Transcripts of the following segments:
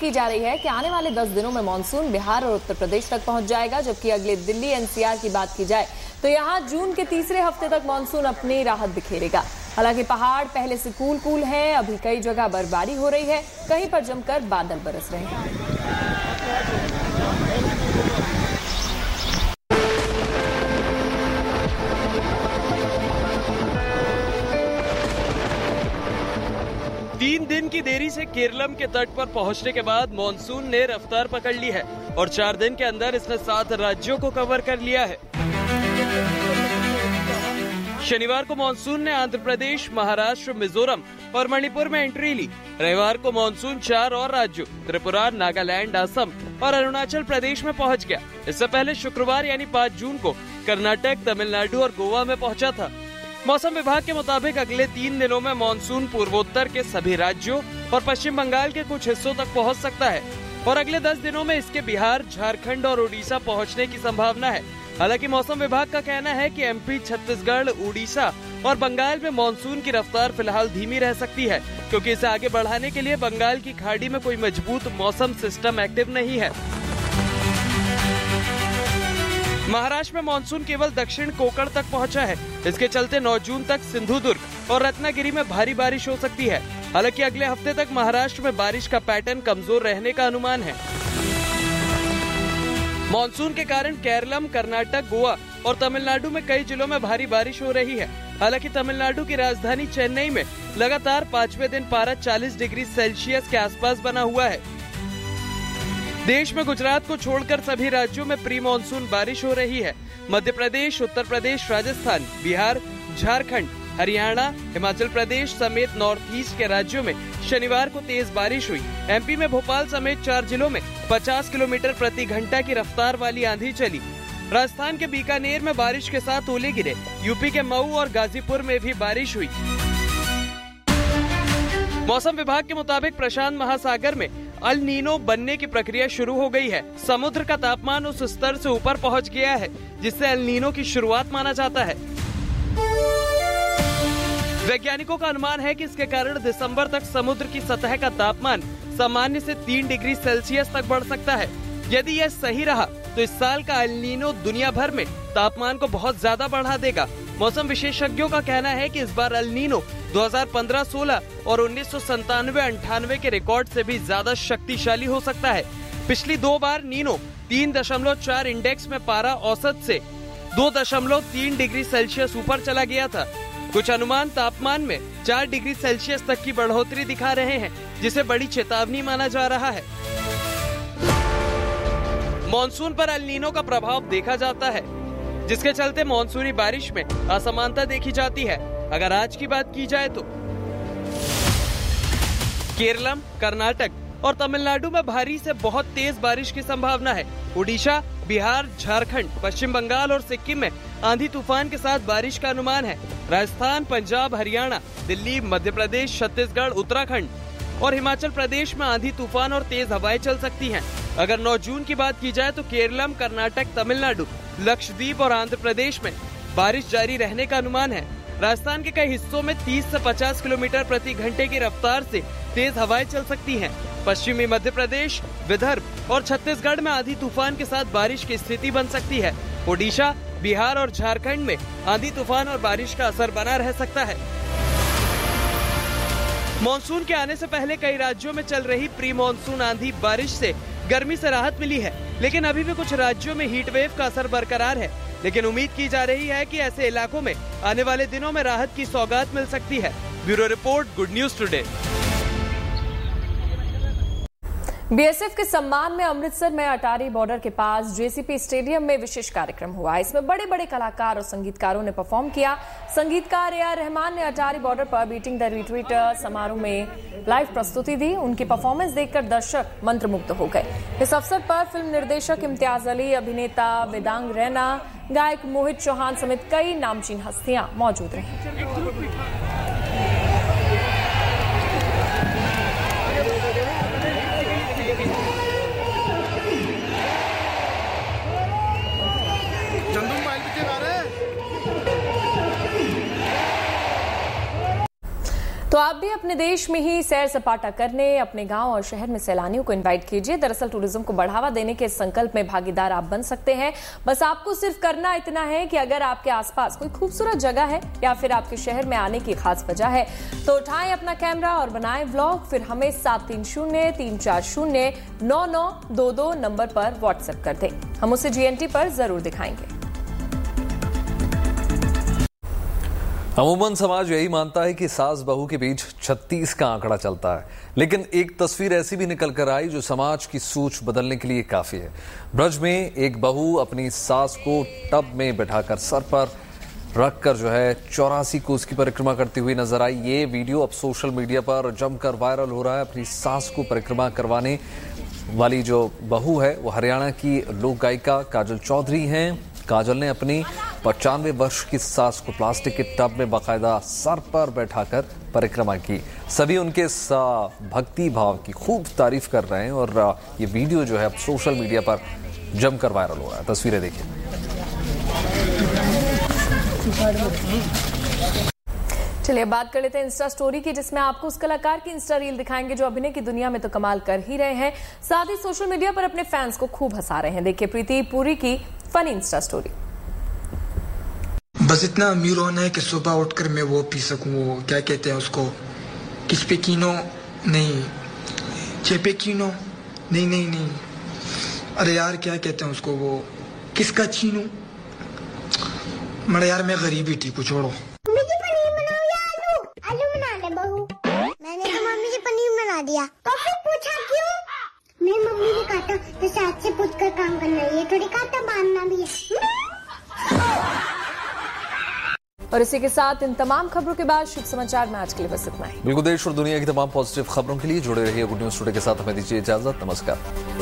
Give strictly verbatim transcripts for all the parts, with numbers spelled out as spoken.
की जा रही है कि आने वाले दस दिनों में मानसून बिहार और उत्तर प्रदेश तक पहुंच जाएगा, जबकि अगले दिल्ली एनसीआर की बात की जाए तो यहां जून के तीसरे हफ्ते तक मानसून अपनी राहत बिखेरेगा। हालांकि पहाड़ पहले से कूल कूल है, अभी कई जगह बर्फबारी हो रही है, कहीं पर जमकर बादल बरस रहे हैं। तीन दिन की देरी से केरलम के तट पर पहुंचने के बाद मॉनसून ने रफ्तार पकड़ ली है और चार दिन के अंदर इसने सात राज्यों को कवर कर लिया है। शनिवार को मॉनसून ने आंध्र प्रदेश, महाराष्ट्र, मिजोरम और मणिपुर में एंट्री ली। रविवार को मॉनसून चार और राज्यों त्रिपुरा, नागालैंड, असम और अरुणाचल प्रदेश में पहुंच गया। इससे पहले शुक्रवार यानी पाँच जून को कर्नाटक, तमिलनाडु और गोवा में पहुंचा था। मौसम विभाग के मुताबिक अगले तीन दिनों में मॉनसून पूर्वोत्तर के सभी राज्यों और पश्चिम बंगाल के कुछ हिस्सों तक पहुंच सकता है और अगले दस दिनों में इसके बिहार, झारखंड और उड़ीसा पहुंचने की संभावना है। हालांकि मौसम विभाग का कहना है कि एमपी, छत्तीसगढ़, उड़ीसा और बंगाल में मॉनसून की रफ्तार फिलहाल धीमी रह सकती है, क्योंकि इसे आगे बढ़ाने के लिए बंगाल की खाड़ी में कोई मजबूत मौसम सिस्टम एक्टिव नहीं है। महाराष्ट्र में मॉनसून केवल दक्षिण कोकण तक पहुंचा है। इसके चलते नौ जून तक सिंधुदुर्ग और रत्नागिरी में भारी बारिश हो सकती है। हालांकि अगले हफ्ते तक महाराष्ट्र में बारिश का पैटर्न कमजोर रहने का अनुमान है। मॉनसून के कारण केरलम, कर्नाटक, गोवा और तमिलनाडु में कई जिलों में भारी बारिश हो रही है। हालांकि तमिलनाडु की राजधानी चेन्नई में लगातार पांचवें दिन पारा चालीस डिग्री सेल्सियस के आसपास बना हुआ है। देश में गुजरात को छोड़कर सभी राज्यों में प्री मानसून बारिश हो रही है। मध्य प्रदेश, उत्तर प्रदेश, राजस्थान, बिहार, झारखंड, हरियाणा, हिमाचल प्रदेश समेत नॉर्थ ईस्ट के राज्यों में शनिवार को तेज बारिश हुई। एमपी में भोपाल समेत चार जिलों में पचास किलोमीटर प्रति घंटा की रफ्तार वाली आंधी चली। राजस्थान के बीकानेर में बारिश के साथ ओले गिरे। यूपी के मऊ और गाजीपुर में भी बारिश हुई। मौसम विभाग के मुताबिक प्रशांत महासागर में अल नीनो बनने की प्रक्रिया शुरू हो गई है। समुद्र का तापमान उस स्तर से ऊपर पहुंच गया है जिससे अल नीनो की शुरुआत माना जाता है। वैज्ञानिकों का अनुमान है कि इसके कारण दिसंबर तक समुद्र की सतह का तापमान सामान्य से तीन डिग्री सेल्सियस तक बढ़ सकता है। यदि यह सही रहा तो इस साल का अल नीनो दुनिया भर में तापमान को बहुत ज्यादा बढ़ा देगा। मौसम विशेषज्ञों का कहना है कि इस बार अल नीनो दो हज़ार पंद्रह सोलह और उन्नीस सौ संतानवे अंठानवे के रिकॉर्ड से भी ज्यादा शक्तिशाली हो सकता है। पिछली दो बार नीनो तीन दशमलव चार इंडेक्स में पारा औसत से दो दशमलव तीन डिग्री सेल्सियस ऊपर चला गया था। कुछ अनुमान तापमान में चार डिग्री सेल्सियस तक की बढ़ोतरी दिखा रहे हैं, जिसे बड़ी चेतावनी माना जा रहा है। मॉनसून पर अल नीनो का प्रभाव देखा जाता है, जिसके चलते मॉनसूनी बारिश में असमानता देखी जाती है। अगर आज की बात की जाए तो केरलम, कर्नाटक और तमिलनाडु में भारी से बहुत तेज बारिश की संभावना है। उड़ीसा, बिहार, झारखंड, पश्चिम बंगाल और सिक्किम में आंधी तूफान के साथ बारिश का अनुमान है। राजस्थान, पंजाब, हरियाणा, दिल्ली, मध्य प्रदेश, छत्तीसगढ़, उत्तराखंड और हिमाचल प्रदेश में आंधी तूफान और तेज हवाएं चल सकती हैं। अगर नौ जून की बात की जाए तो केरलम, कर्नाटक, तमिलनाडु, लक्षद्वीप और आंध्र प्रदेश में बारिश जारी रहने का अनुमान है। राजस्थान के कई हिस्सों में तीस से पचास किलोमीटर प्रति घंटे की रफ्तार से तेज हवाएं चल सकती हैं। पश्चिमी मध्य प्रदेश, विदर्भ और छत्तीसगढ़ में आंधी तूफान के साथ बारिश की स्थिति बन सकती है। ओडिशा, बिहार और झारखंड में आंधी तूफान और बारिश का असर बना रह सकता है। मॉनसून के आने से पहले कई राज्यों में चल रही प्री मॉनसून आंधी बारिश से गर्मी से राहत मिली है, लेकिन अभी भी कुछ राज्यों में हीट वेव का असर बरकरार है। लेकिन उम्मीद की जा रही है कि ऐसे इलाकों में आने वाले दिनों में राहत की सौगात मिल सकती है। Bureau report, good news today. BSF के सम्मान में अमृतसर में अटारी बॉर्डर के पास जेसीपी स्टेडियम में विशेष कार्यक्रम हुआ। इसमें बड़े बड़े कलाकार और संगीतकारों ने परफॉर्म किया। संगीतकार ए आर रहमान ने अटारी बॉर्डर पर बीटिंग द रिट्रीट समारोह में लाइव प्रस्तुति दी। उनकी परफॉर्मेंस देखकर दर्शक मंत्रमुग्ध हो गए। इस अवसर पर फिल्म निर्देशक इम्तियाज अली, अभिनेता वेदांग रैना, गायक मोहित चौहान समेत कई नामचीन हस्तियां मौजूद रहीं। तो आप भी अपने देश में ही सैर सपाटा करने अपने गांव और शहर में सैलानियों को इनवाइट कीजिए। दरअसल टूरिज्म को बढ़ावा देने के संकल्प में भागीदार आप बन सकते हैं। बस आपको सिर्फ करना इतना है कि अगर आपके आसपास कोई खूबसूरत जगह है या फिर आपके शहर में आने की खास वजह है तो उठाएं अपना कैमरा और बनाएं व्लॉग, फिर हमें सात तीन शून्य तीन चार शून्य नौ नौ दो दो नंबर पर व्हाट्सएप कर दें। हम उसे जीएनटी पर जरूर दिखाएंगे। अमूमन समाज यही मानता है कि सास बहू के बीच छत्तीस का आंकड़ा चलता है, लेकिन एक तस्वीर ऐसी भी निकल कर आई जो समाज की सोच बदलने के लिए काफी है। ब्रज में एक बहू अपनी सास को टब में बैठाकर सर पर रखकर जो है चौरासी कोस की परिक्रमा करती हुई नजर आई। ये वीडियो अब सोशल मीडिया पर जमकर वायरल हो रहा है। अपनी सास को परिक्रमा करवाने वाली जो बहू है वो हरियाणा की लोक गायिका काजल चौधरी हैं। काजल ने अपनी पचानवे वर्ष की सास को प्लास्टिक के टब में बाकायदा सर पर बैठाकर परिक्रमा की। सभी उनके इस भक्ति भाव की खूब तारीफ कर रहे हैं और ये वीडियो जो है अब सोशल मीडिया पर जमकर वायरल हो रहा है। तस्वीरें देखिए। चलिए बात कर लेते हैं इंस्टा स्टोरी की, जिसमें आपको उस कलाकार की इंस्टा रील दिखाएंगे जो अभिनय की दुनिया में तो कमाल कर ही रहे हैं, साथ ही सोशल मीडिया पर अपने फैंस को खूब हंसा रहे हैं। देखिए प्रीति पुरी की फनी इंस्टा स्टोरी। बस इतना अमीर होना है कि सुबह उठकर मैं वो पी सकूं, वो क्या कहते हैं उसको, किस्पेकिनो नहीं, चेपेकिनो नहीं नहीं नहीं अरे यार क्या कहते हैं उसको, वो किसका चीनू, मरे यार मैं गरीब ही ठीक, छोड़ो। मैंने तो मम्मी से पनीर बना दिया, तो फिर पूछा क्यों? मैं मम्मी ने कहा था तो साथ से पूछ कर काम करना है, ये थोड़ी कहा था बांधना भी है। और इसी के साथ इन तमाम खबरों के बाद शुभ समाचार में आज के लिए बस इतना ही। बिल्कुल, देश और दुनिया की तमाम पॉजिटिव खबरों के लिए जुड़े रहिए गुड न्यूज टुडे के साथ। हमें दीजिए इजाजत, नमस्कार।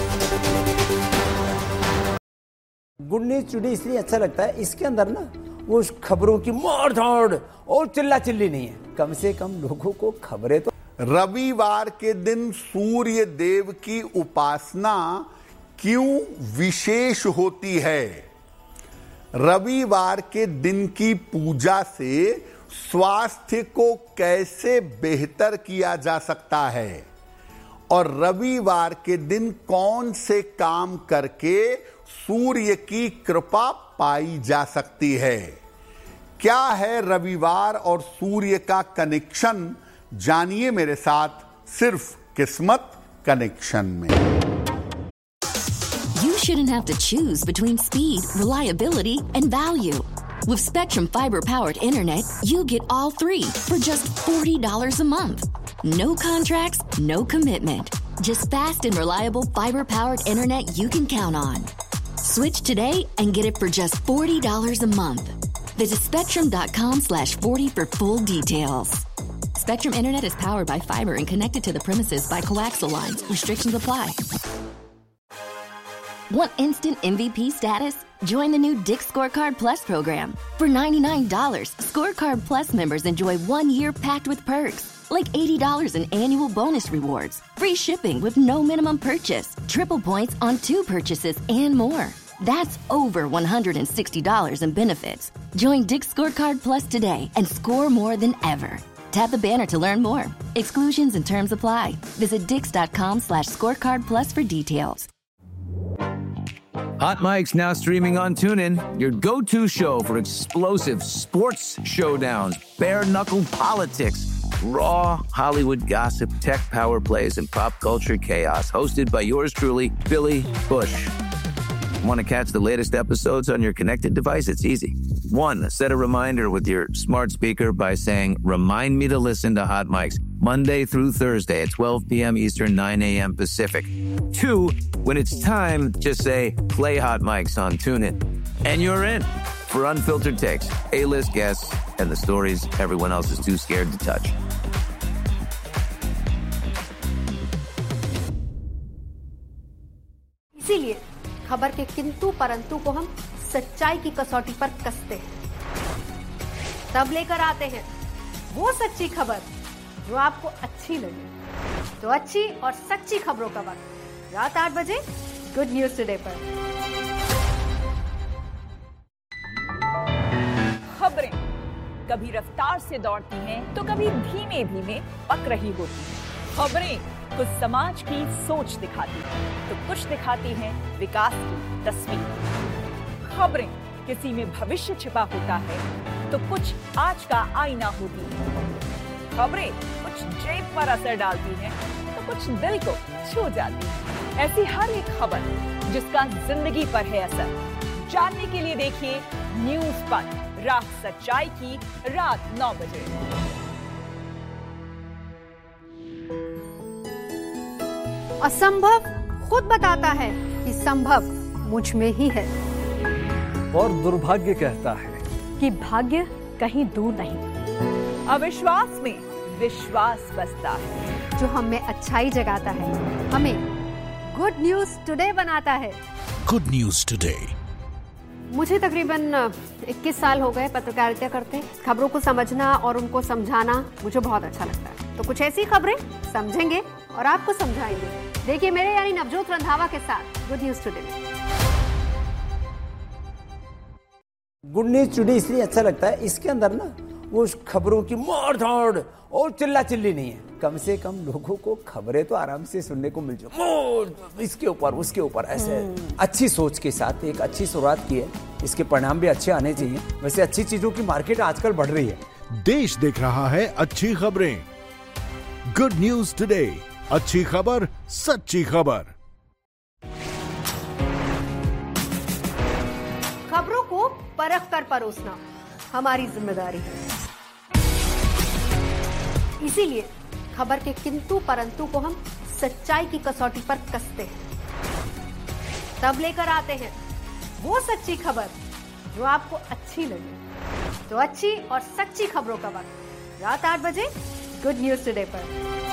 गुड न्यूज टुडे इसलिए अच्छा लगता है, इसके अंदर ना वो खबरों की मार धाड़ और चिल्ला चिल्ली नहीं है, कम से कम लोगों को खबरें तो। रविवार के दिन सूर्य देव की उपासना क्यों विशेष होती है? रविवार के दिन की पूजा से स्वास्थ्य को कैसे बेहतर किया जा सकता है और रविवार के दिन कौन से काम करके सूर्य की कृपा पाई जा सकती है? क्या है रविवार और सूर्य का कनेक्शन? जानिए मेरे साथ सिर्फ किस्मत कनेक्शन में। You shouldn't have to choose between speed, reliability, and value. With Spectrum fiber-powered internet, you get all three for just forty dollars a month. No contracts, no commitment. Just fast and reliable fiber-powered internet you can count on. Switch today and get it for just forty dollars a month. Visit spectrum.com slash 40 for full details. Spectrum Internet is powered by fiber and connected to the premises by coaxial lines. Restrictions apply. Want instant M V P status? Join the new Dick's Scorecard Plus program. For ninety-nine dollars, Scorecard Plus members enjoy one year packed with perks, like eighty dollars in annual bonus rewards, free shipping with no minimum purchase, triple points on two purchases, and more. That's over one hundred sixty dollars in benefits. Join Dick's Scorecard Plus today and score more than ever. Tap the banner to learn more. Exclusions and terms apply. Visit dix.com slash scorecard plus for details. Hot Mike's now streaming on TuneIn, your go-to show for explosive sports showdowns, bare-knuckle politics, raw Hollywood gossip, tech power plays, and pop culture chaos. Hosted by yours truly, Billy Bush. Want to catch the latest episodes on your connected device? It's easy. One, set a reminder with your smart speaker by saying, remind me to listen to Hot Mics Monday through Thursday at twelve p.m. Eastern, nine a.m. Pacific. Two, when it's time, just say, play Hot Mics on TuneIn. And you're in for unfiltered takes, A-list guests, and the stories everyone else is too scared to touch. इसीलिए खबर के किंतु परंतु को हम सच्चाई की कसौटी पर कसते हैं, तब लेकर आते हैं वो सच्ची खबर जो आपको अच्छी लगे। तो अच्छी और सच्ची खबरों का वक्त रात आठ बजे गुड न्यूज टुडे पर। खबरें कभी रफ्तार से दौड़ती हैं तो कभी धीमे धीमे पक रही होती हैं। खबरें कुछ समाज की सोच दिखाती हैं तो कुछ दिखाती हैं विकास की तस्वीर। खबरें किसी में भविष्य छिपा होता है तो कुछ आज का आईना होती है। खबरें कुछ जेब पर असर डालती हैं तो कुछ दिल को छू जाती है। ऐसी हर एक खबर जिसका जिंदगी पर है असर, जानने के लिए देखिए न्यूज पर रात सच्चाई की रात नौ बजे। असंभव खुद बताता है कि संभव मुझ में ही है। और दुर्भाग्य कहता है कि भाग्य कहीं दूर नहीं। अविश्वास में विश्वास बसता है। जो हम में अच्छाई जगाता है, हमें गुड न्यूज टुडे बनाता है। Good news today. मुझे तकरीबन इक्कीस साल हो गए पत्रकारिता करते। खबरों को समझना और उनको समझाना मुझे बहुत अच्छा लगता है। तो कुछ ऐसी खबरें समझेंगे और आपको समझाएंगे। देखिए मेरे यानी नवजोत रंधावा के साथ गुड न्यूज टुडे में। गुड न्यूज टुडे इसलिए अच्छा लगता है, इसके अंदर ना वो खबरों की मार धाड़ और चिल्ला चिल्ली नहीं है। कम से कम लोगों को खबरें तो आराम से सुनने को मिल जाए, इसके ऊपर उसके ऊपर ऐसे अच्छी सोच के साथ एक अच्छी शुरुआत की है। इसके परिणाम भी अच्छे आने चाहिए। वैसे अच्छी चीजों की मार्केट आजकल बढ़ रही है। देश देख रहा है अच्छी खबरें। गुड न्यूज टुडे, अच्छी खबर सच्ची खबर। खबरों को परख कर परोसना हमारी जिम्मेदारी है। इसीलिए खबर के किंतु परंतु को हम सच्चाई की कसौटी पर कसते हैं। तब लेकर आते हैं वो सच्ची खबर जो आपको अच्छी लगे। तो अच्छी और सच्ची खबरों का वक्त रात आठ बजे गुड न्यूज टुडे पर।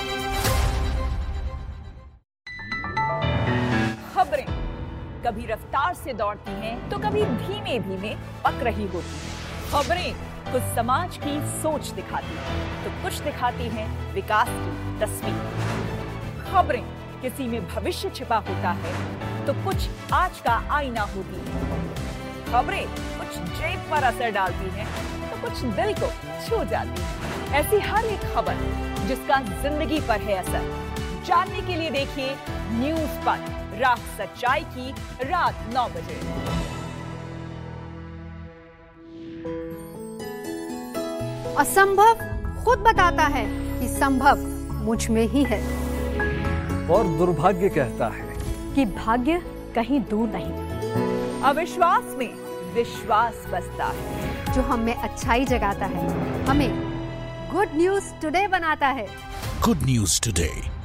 खबरें कभी रफ्तार से दौड़ती हैं तो कभी धीमे धीमे पक रही होती हैं। खबरें कुछ समाज की सोच दिखाती हैं तो कुछ दिखाती हैं विकास की तस्वीर। खबरें किसी में भविष्य छिपा होता है तो कुछ आज का आईना होती है। खबरें कुछ जेब पर असर डालती हैं तो कुछ दिल को छू जाती है। ऐसी हर एक खबर जिसका जिंदगी पर है असर, जानने के लिए देखिए न्यूज पर रात सच्चाई की रात नौ बजे। असंभव खुद बताता है कि संभव मुझ में ही है। और दुर्भाग्य कहता है कि भाग्य कहीं दूर नहीं। अविश्वास में विश्वास बसता है। जो हम में अच्छाई जगाता है, हमें गुड न्यूज टुडे बनाता है। Good news today.